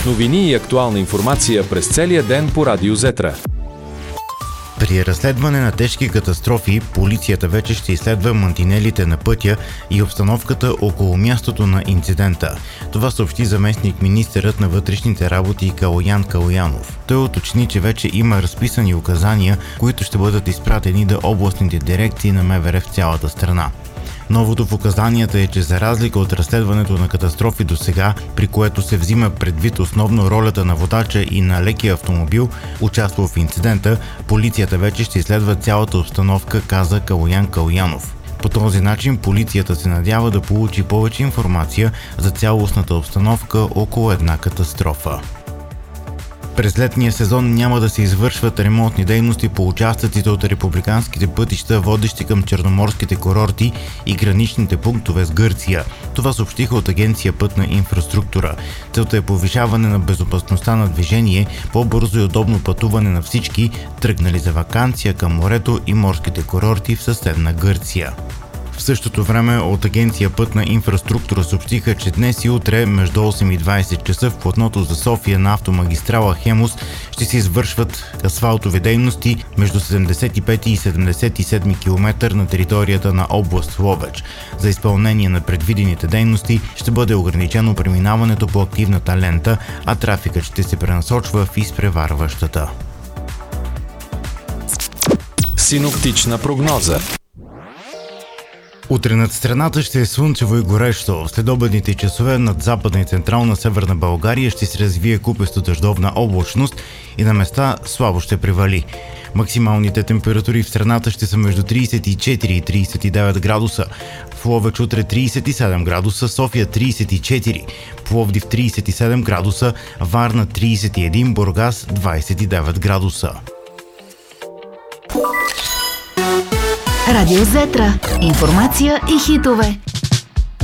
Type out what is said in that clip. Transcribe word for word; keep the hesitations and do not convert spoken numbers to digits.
Новини и актуална информация през целия ден по Радио Зетра. При разследване на тежки катастрофи, полицията вече ще изследва мантинелите на пътя и обстановката около мястото на инцидента. Това съобщи заместник министърът на вътрешните работи Калоян Калоянов. Той уточни, че вече има разписани указания, които ще бъдат изпратени до областните дирекции на МВР в цялата страна. Новото в указанията е, че за разлика от разследването на катастрофи до сега, при което се взима предвид основно ролята на водача и на лекия автомобил, участвал в инцидента, полицията вече ще изследва цялата обстановка, каза Калоян Калоянов. По този начин полицията се надява да получи повече информация за цялостната обстановка около една катастрофа. През летния сезон няма да се извършват ремонтни дейности по участъците от републиканските пътища, водещи към черноморските курорти и граничните пунктове с Гърция. Това съобщиха от Агенция Пътна инфраструктура. Целта е повишаване на безопасността на движение, по-бързо и удобно пътуване на всички, тръгнали за ваканция към морето и морските курорти в съседна Гърция. В същото време от Агенция Пътна инфраструктура съобщиха, че днес и утре между осем и двайсет часа в платното за София на автомагистрала Хемус ще се извършват асфалтови дейности между седемдесет и пети и седемдесет и седми километър на територията на област Ловеч. За изпълнение на предвидените дейности ще бъде ограничено преминаването по активната лента, а трафикът ще се пренасочва в изпреварващата. Синоптична прогноза. Утре над страната ще е слънчево и горещо. В следобедните часове над западна и централна северна България ще се развие купесто дъждовна облачност и на места слабо ще привали. Максималните температури в страната ще са между трийсет и четири и трийсет и девет градуса. В Ловеч утре трийсет и седем градуса, София трийсет и четири, Пловдив трийсет и седем градуса, Варна трийсет и един, Бургас двайсет и девет градуса. Радио Зетра. Информация и хитове.